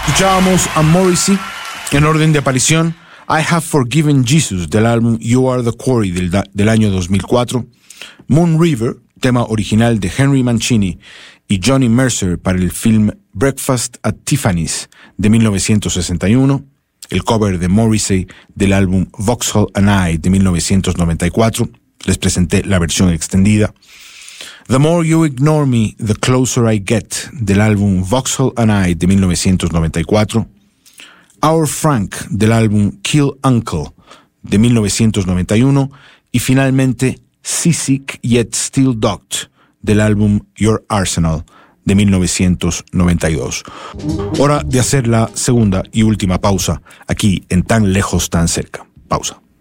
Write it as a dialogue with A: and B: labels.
A: Escuchábamos a Morrissey en orden de aparición. I Have Forgiven Jesus del álbum You Are the Quarry del año 2004. Moon River, tema original de Henry Mancini y Johnny Mercer para el film Breakfast at Tiffany's de 1961. El cover de Morrissey del álbum Vauxhall and I de 1994. Les presenté la versión extendida. The More You Ignore Me, The Closer I Get del álbum Vauxhall and I de 1994. Our Frank del álbum Kill Uncle de 1991 y finalmente Seasick Yet Still Docked del álbum Your Arsenal de 1992. Hora de hacer la segunda y última pausa aquí en Tan Lejos, Tan Cerca. Pausa.